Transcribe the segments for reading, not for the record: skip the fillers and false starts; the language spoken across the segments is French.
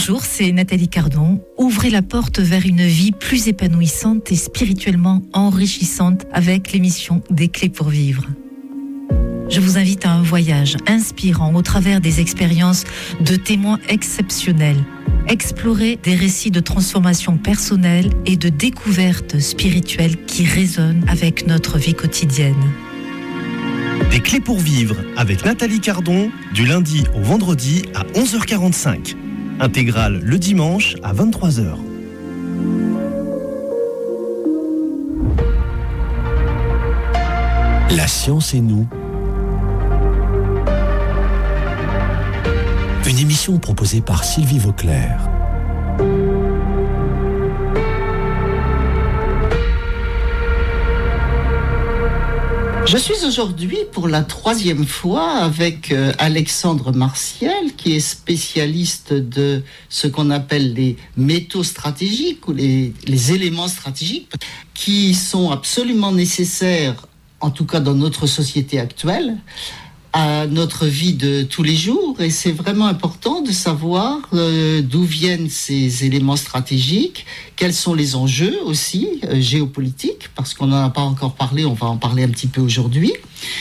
Bonjour, c'est Nathalie Cardon. Ouvrez la porte vers une vie plus épanouissante et spirituellement enrichissante avec l'émission Des Clés pour Vivre. Je vous invite à un voyage inspirant au travers des expériences de témoins exceptionnels. Explorer des récits de transformation personnelle et de découverte spirituelle qui résonnent avec notre vie quotidienne. Des Clés pour Vivre avec Nathalie Cardon, du lundi au vendredi à 11h45. Intégrale le dimanche à 23h. La science et nous. Une émission proposée par Sylvie Vauclair. Je suis aujourd'hui pour la 3e fois avec Alexandre Martiel, qui est spécialiste de ce qu'on appelle les métaux stratégiques ou les éléments stratégiques qui sont absolument nécessaires, en tout cas dans notre société actuelle, à notre vie de tous les jours. Et c'est vraiment important de savoir d'où viennent ces éléments stratégiques, quels sont les enjeux aussi géopolitiques, parce qu'on n'en a pas encore parlé, on va en parler un petit peu aujourd'hui.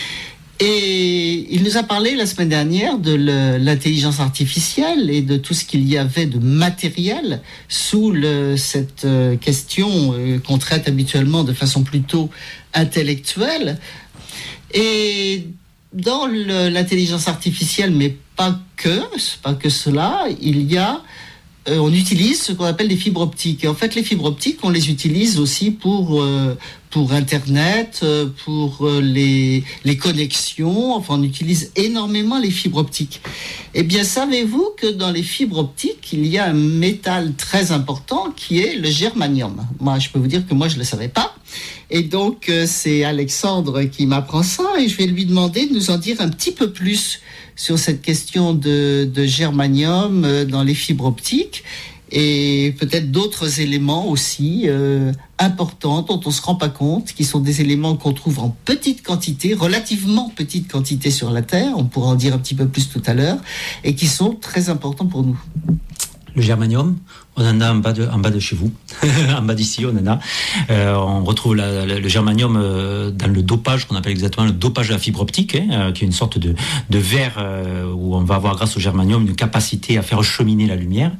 Et il nous a parlé la semaine dernière de l'intelligence artificielle et de tout ce qu'il y avait de matériel sous cette question qu'on traite habituellement de façon plutôt intellectuelle. Et dans l'intelligence artificielle, mais pas que cela, on utilise ce qu'on appelle les fibres optiques. Et en fait, les fibres optiques, on les utilise aussi pour Internet, pour les connexions. Enfin, on utilise énormément les fibres optiques. Eh bien, savez-vous que dans les fibres optiques, il y a un métal très important qui est le germanium. Moi, je peux vous dire que moi, je ne le savais pas. Et donc, c'est Alexandre qui m'apprend ça et je vais lui demander de nous en dire un petit peu plus sur cette question de germanium dans les fibres optiques et peut-être d'autres éléments aussi importants dont on ne se rend pas compte, qui sont des éléments qu'on trouve en petite quantité, relativement petite quantité sur la Terre, on pourra en dire un petit peu plus tout à l'heure, et qui sont très importants pour nous. Le germanium, on en a en bas de chez vous, en bas d'ici, on en a. On retrouve le germanium dans le dopage, qu'on appelle exactement le dopage de la fibre optique, qui est une sorte de verre où on va avoir, grâce au germanium, une capacité à faire cheminer la lumière.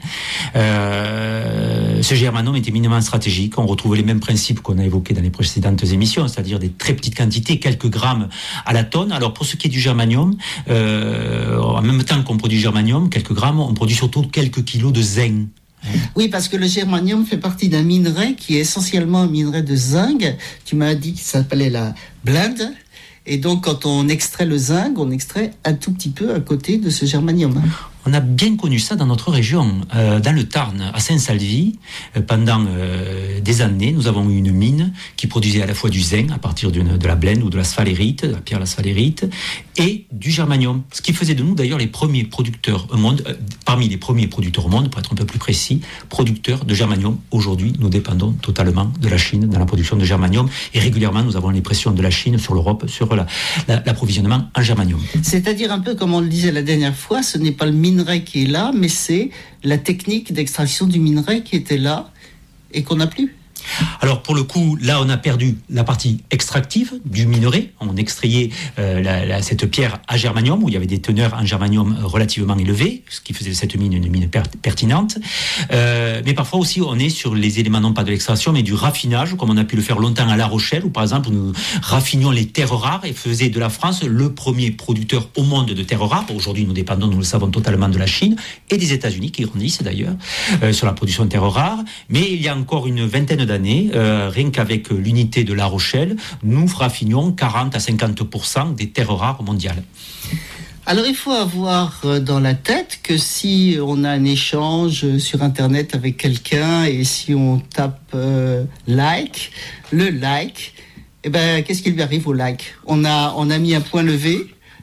Ce germanium est éminemment stratégique. On retrouve les mêmes principes qu'on a évoqués dans les précédentes émissions, c'est-à-dire des très petites quantités, quelques grammes à la tonne. Alors, pour ce qui est du germanium, en même temps qu'on produit du germanium, quelques grammes, on produit surtout quelques kilos de zinc. Oui, parce que le germanium fait partie d'un minerai qui est essentiellement un minerai de zinc. Tu m'as dit qu'il s'appelait la blende. Et donc, quand on extrait le zinc, on extrait un tout petit peu à côté de ce germanium. On a bien connu ça dans notre région, dans le Tarn, à Saint-Salvi. Pendant des années, nous avons eu une mine qui produisait à la fois du zinc à partir de la blende ou de la sphalérite, de la pierre la sphalérite, et du germanium. Ce qui faisait de nous d'ailleurs les premiers producteurs au monde, parmi les premiers producteurs au monde, pour être un peu plus précis, producteurs de germanium. Aujourd'hui, nous dépendons totalement de la Chine dans la production de germanium, et régulièrement, nous avons les pressions de la Chine sur l'Europe, sur l'approvisionnement en germanium. C'est-à-dire un peu comme on le disait la dernière fois, ce n'est pas le minerai qui est là, mais c'est la technique d'extraction du minerai qui était là et qu'on n'a plus. Alors pour le coup, là on a perdu la partie extractive du minerai. On extrayait cette pierre à germanium, où il y avait des teneurs en germanium relativement élevées, ce qui faisait de cette mine une mine pertinente. Mais parfois aussi on est sur les éléments non pas de l'extraction, mais du raffinage, comme on a pu le faire longtemps à La Rochelle, où par exemple nous raffinions les terres rares et faisait de la France le premier producteur au monde de terres rares. Aujourd'hui nous dépendons, nous le savons, totalement de la Chine et des États-Unis, qui grandissent d'ailleurs sur la production de terres rares. Mais il y a encore une vingtaine d'années, rien qu'avec l'unité de La Rochelle, nous raffinions 40 à 50% des terres rares mondiales. Alors il faut avoir dans la tête que si on a un échange sur Internet avec quelqu'un et si on tape like, eh ben, qu'est-ce qui lui arrive au like ? On a mis un point levé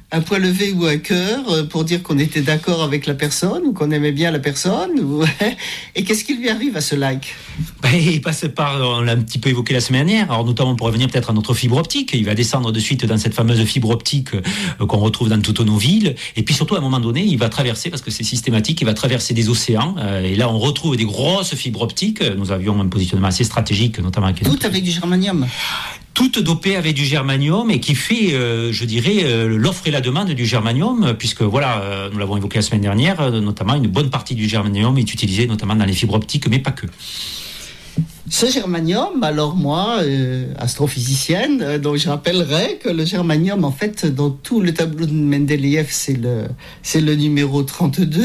un point levé ou un cœur pour dire qu'on était d'accord avec la personne ou qu'on aimait bien la personne Et qu'est-ce qui lui arrive à ce like? Il passe par, on l'a un petit peu évoqué la semaine dernière, alors notamment pour revenir peut-être à notre fibre optique. Il va descendre de suite dans cette fameuse fibre optique qu'on retrouve dans toutes nos villes. Et puis surtout, à un moment donné, il va traverser, parce que c'est systématique, il va traverser des océans. Et là, on retrouve des grosses fibres optiques. Nous avions un positionnement assez stratégique, notamment avec... Tout avec du germanium. Toute dopée avec du germanium et qui fait, je dirais, l'offre et la demande du germanium, puisque voilà, nous l'avons évoqué la semaine dernière, notamment une bonne partie du germanium est utilisée notamment dans les fibres optiques, mais pas que. Ce germanium, alors moi, astrophysicienne, donc je rappellerai que le germanium, en fait, dans tout le tableau de Mendeleïev, c'est le numéro 32.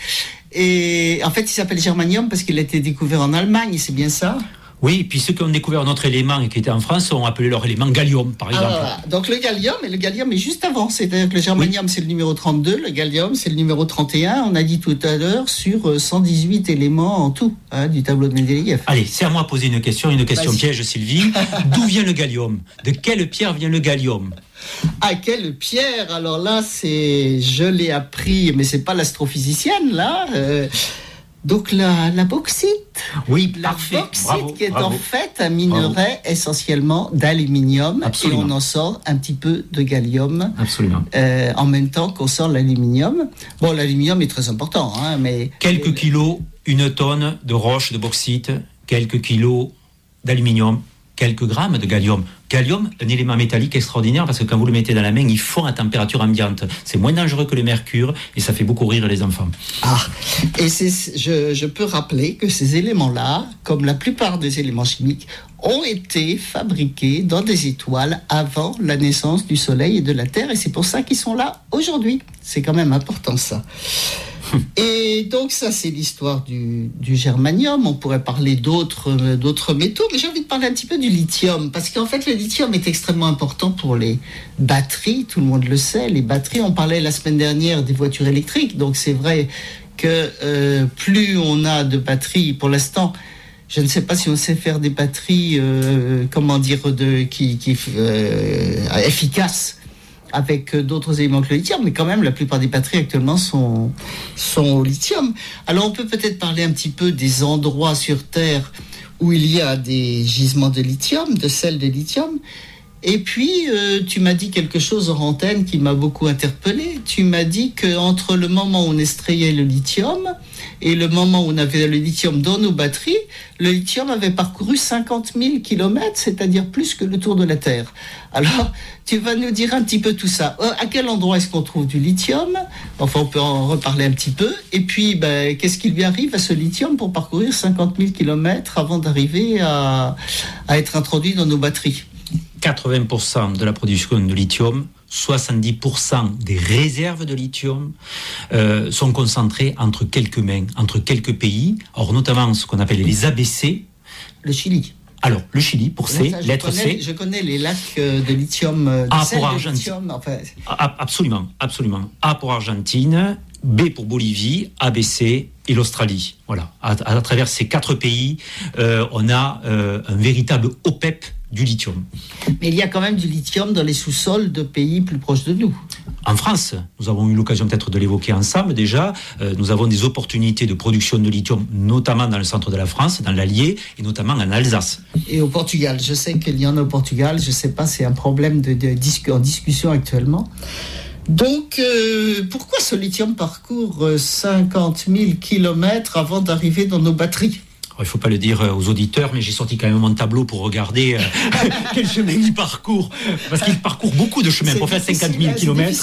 Et en fait, il s'appelle germanium parce qu'il a été découvert en Allemagne, c'est bien ça ? Oui, puis ceux qui ont découvert notre élément et qui étaient en France ont appelé leur élément gallium, par exemple. Donc le gallium est juste avant, c'est-à-dire que le germanium c'est le numéro 32, le gallium c'est le numéro 31, on a dit tout à l'heure, sur 118 éléments en tout du tableau de Mendeleïev. Allez, c'est à moi de poser une question piège, Sylvie. D'où vient le gallium ? De quelle pierre vient le gallium ? Ah, quelle pierre ? Alors là, je l'ai appris, mais c'est pas l'astrophysicienne là. Donc la bauxite. Oui, la parfait. bauxite Bravo, qui est en fait un minerai essentiellement d'aluminium. Absolument. Et on en sort un petit peu de gallium. Absolument. En même temps qu'on sort l'aluminium. Bon, l'aluminium est très important, mais... Quelques kilos, une tonne de roche de bauxite, quelques kilos d'aluminium, quelques grammes de gallium. Gallium, un élément métallique extraordinaire parce que quand vous le mettez dans la main, il fond à température ambiante. C'est moins dangereux que le mercure et ça fait beaucoup rire les enfants. Et je peux rappeler que ces éléments-là, comme la plupart des éléments chimiques, ont été fabriqués dans des étoiles avant la naissance du Soleil et de la Terre, et c'est pour ça qu'ils sont là aujourd'hui. C'est quand même important ça. Et donc ça c'est l'histoire du germanium. On pourrait parler d'autres métaux, mais j'ai envie de parler un petit peu du lithium, parce qu'en fait le lithium est extrêmement important pour les batteries, tout le monde le sait. Les batteries, on parlait la semaine dernière des voitures électriques, donc c'est vrai que plus on a de batteries, pour l'instant je ne sais pas si on sait faire des batteries efficaces avec d'autres éléments que le lithium, mais quand même la plupart des batteries actuellement sont au lithium. Alors on peut peut-être parler un petit peu des endroits sur Terre où il y a des gisements de lithium, de sels de lithium. Et puis tu m'as dit quelque chose hors antenne qui m'a beaucoup interpellé. Tu m'as dit qu'entre le moment où on extrayait le lithium et le moment où on avait le lithium dans nos batteries, le lithium avait parcouru 50 000 kilomètres, c'est-à-dire plus que le tour de la Terre. Alors, tu vas nous dire un petit peu tout ça. À quel endroit est-ce qu'on trouve du lithium ? Enfin, on peut en reparler un petit peu. Et puis, qu'est-ce qui lui arrive à ce lithium pour parcourir 50 000 kilomètres avant d'arriver à être introduit dans nos batteries ? 80% de la production de lithium, 70% des réserves de lithium sont concentrées entre quelques mains, entre quelques pays, or notamment ce qu'on appelle les ABC. Le Chili. Alors, le Chili, pour C, lettre C. Je connais les lacs de lithium. Pour Argentine. Absolument. A pour Argentine, B pour Bolivie, ABC et l'Australie. Voilà. À travers ces 4 pays, on a un véritable OPEP du lithium. Mais il y a quand même du lithium dans les sous-sols de pays plus proches de nous. En France, nous avons eu l'occasion peut-être de l'évoquer ensemble déjà, nous avons des opportunités de production de lithium, notamment dans le centre de la France, dans l'Allier, et notamment en Alsace. Et au Portugal, je sais qu'il y en a au Portugal, je ne sais pas, c'est un problème en discussion actuellement. Donc, pourquoi ce lithium parcourt 50 000 kilomètres avant d'arriver dans nos batteries ? Il ne faut pas le dire aux auditeurs, mais j'ai sorti quand même mon tableau pour regarder quel chemin il parcourt. Parce qu'il parcourt beaucoup de chemins pour faire 50 000 kilomètres.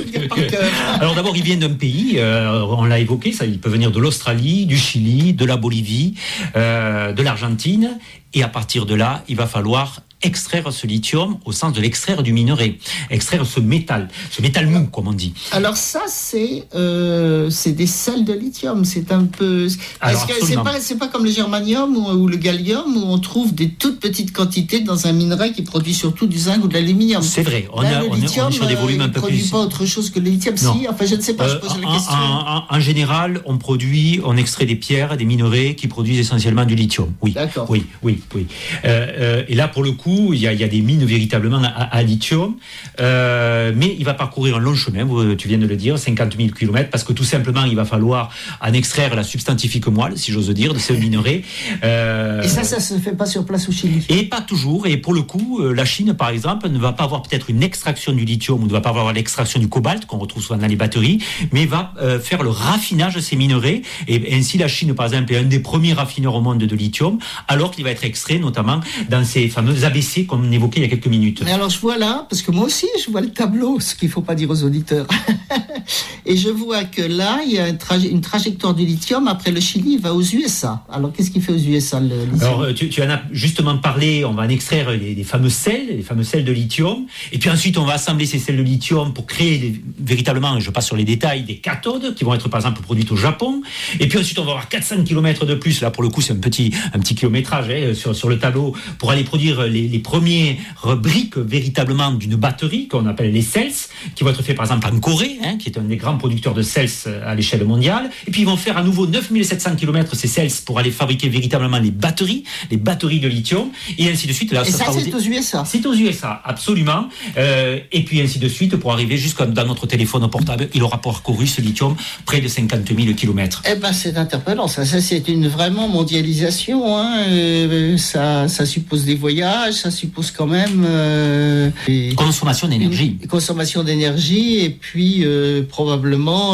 Alors d'abord, il vient d'un pays, on l'a évoqué, il peut venir de l'Australie, du Chili, de la Bolivie, de l'Argentine. Et à partir de là, il va falloir extraire ce lithium au sens de l'extraire du minerai, extraire ce métal mou, comme on dit. Alors ça, c'est des sels de lithium, c'est un peu... Est-ce que c'est pas comme le germanium ou le gallium où on trouve des toutes petites quantités dans un minerai qui produit surtout du zinc ou de l'aluminium. C'est vrai, on est sur des volumes un peu plus... Il ne produit pas autre chose que le lithium, non. Si, enfin je ne sais pas, je pose la question. En général, on extrait des pierres, des minerais qui produisent essentiellement du lithium. Oui. D'accord. Oui. Et là, pour le coup, coup, il y a des mines véritablement à lithium, mais il va parcourir un long chemin, tu viens de le dire, 50 000 km, parce que tout simplement, il va falloir en extraire la substantifique moelle, si j'ose dire, de ce minerai. Et ça se fait pas sur place au Chili? Et pas toujours, et pour le coup, la Chine, par exemple, ne va pas avoir peut-être une extraction du lithium, ou ne va pas avoir l'extraction du cobalt, qu'on retrouve souvent dans les batteries, mais va faire le raffinage de ces minerais, et ainsi la Chine, par exemple, est un des premiers raffineurs au monde de lithium, alors qu'il va être extrait notamment dans ces fameux ABC comme on évoquait il y a quelques minutes. Et alors je vois là, parce que moi aussi je vois le tableau, ce qu'il ne faut pas dire aux auditeurs, et je vois que là il y a une trajectoire du lithium. Après le Chili, il va aux USA. Alors qu'est-ce qu'il fait aux USA, le lithium? Alors tu en as justement parlé, on va en extraire les fameuses sels de lithium, et puis ensuite on va assembler ces sels de lithium pour créer véritablement, je passe sur les détails, des cathodes qui vont être par exemple produites au Japon, et puis ensuite on va avoir 400 km de plus, là pour le coup c'est un petit kilométrage sur le tableau, pour aller produire les premières briques véritablement d'une batterie qu'on appelle les cells, qui vont être faits par exemple en Corée, qui est un des grands producteurs de cells à l'échelle mondiale, et puis ils vont faire à nouveau 9700 km ces cells pour aller fabriquer véritablement les batteries de lithium, et ainsi de suite. Là, et ça c'est aux USA? C'est aux USA, absolument, et puis ainsi de suite pour arriver jusqu'à dans notre téléphone portable. Il aura parcouru ce lithium près de 50 000 km. Eh ben c'est interpellant, ça c'est une vraiment mondialisation, ça suppose des voyages, ça suppose quand même consommation d'énergie. Consommation d'énergie, et puis probablement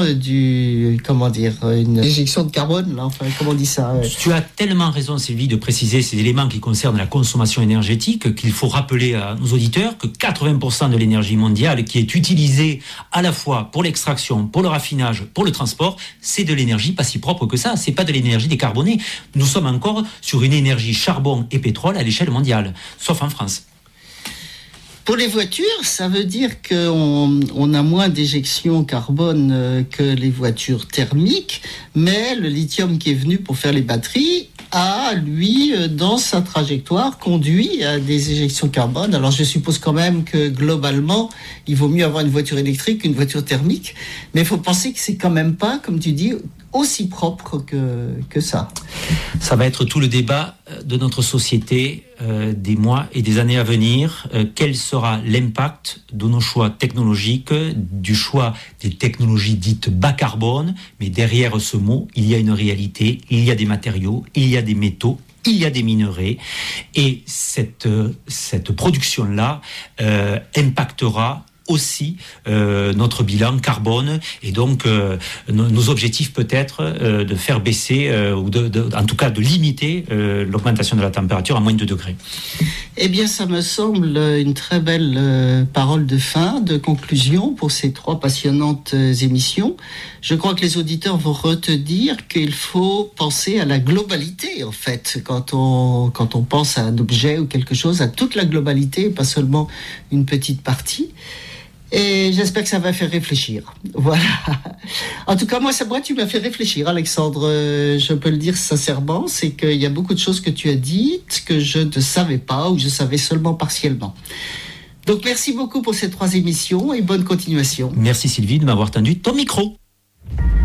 une éjection de carbone, là, enfin comment on dit ça. Tu as tellement raison, Sylvie, de préciser ces éléments qui concernent la consommation énergétique, qu'il faut rappeler à nos auditeurs que 80% de l'énergie mondiale qui est utilisée à la fois pour l'extraction, pour le raffinage, pour le transport, c'est de l'énergie pas si propre que ça, c'est pas de l'énergie décarbonée. Nous sommes encore sur une énergie charbon et pétrole à l'échelle mondiale, sauf en France. Pour les voitures, ça veut dire qu'on a moins d'éjection carbone que les voitures thermiques, mais le lithium qui est venu pour faire les batteries a, lui, dans sa trajectoire, conduit à des éjections carbone. Alors je suppose quand même que globalement, il vaut mieux avoir une voiture électrique qu'une voiture thermique, mais il faut penser que c'est quand même pas, comme tu dis, aussi propre que ça. Ça va être tout le débat de notre société des mois et des années à venir. Quel sera l'impact de nos choix technologiques, du choix des technologies dites bas carbone? Mais derrière ce mot, il y a une réalité, il y a des matériaux, il y a des métaux, il y a des minerais, et cette production-là impactera aussi notre bilan carbone, et donc nos objectifs peut-être de faire baisser ou en tout cas de limiter l'augmentation de la température à moins de 2 degrés. Eh bien, ça me semble une très belle parole de fin, de conclusion pour ces 3 passionnantes émissions. Je crois que les auditeurs vont retenir qu'il faut penser à la globalité, en fait, quand on pense à un objet ou quelque chose, à toute la globalité, pas seulement une petite partie. Et j'espère que ça va faire réfléchir. Voilà. En tout cas, moi, tu m'as fait réfléchir, Alexandre. Je peux le dire sincèrement, c'est qu'il y a beaucoup de choses que tu as dites que je ne savais pas, ou je savais seulement partiellement. Donc, merci beaucoup pour ces 3 émissions et bonne continuation. Merci Sylvie de m'avoir tendu ton micro.